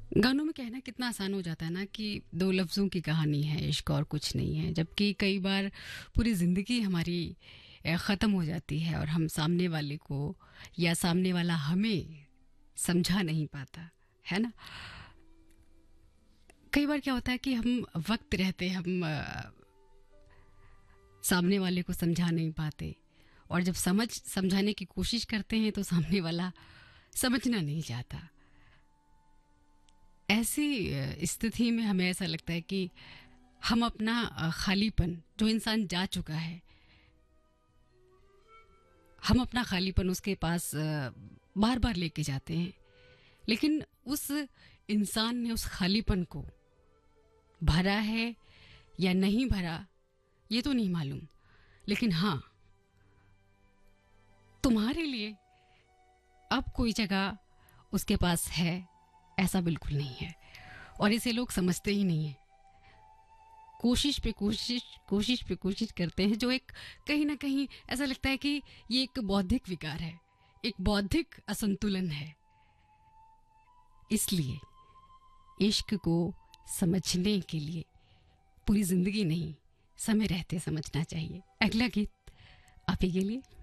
गानों में कहना कितना आसान हो जाता है ना कि दो लफ्ज़ों की कहानी है इश्क और कुछ नहीं है, जबकि कई बार पूरी ज़िंदगी हमारी ख़त्म हो जाती है और हम सामने वाले को या सामने वाला हमें समझा नहीं पाता, है ना? कई बार क्या होता है कि हम वक्त रहते हम सामने वाले को समझा नहीं पाते, और जब समझाने की कोशिश करते हैं तो सामने वाला समझना नहीं चाहता। ऐसी स्थिति में हमें ऐसा लगता है कि हम अपना खालीपन, जो इंसान जा चुका है, हम अपना खालीपन उसके पास बार बार लेके जाते हैं, लेकिन उस इंसान ने उस खालीपन को भरा है या नहीं भरा ये तो नहीं मालूम, लेकिन हाँ, तुम्हारे लिए अब कोई जगह उसके पास है ऐसा बिल्कुल नहीं है, और इसे लोग समझते ही नहीं है। कोशिश पे कोशिश करते हैं, जो एक कहीं ना कहीं ऐसा लगता है कि ये एक बौद्धिक विकार है, एक बौद्धिक असंतुलन है। इसलिए इश्क को समझने के लिए पूरी जिंदगी नहीं, समय रहते समझना चाहिए। अगला गीत आप ही के लिए।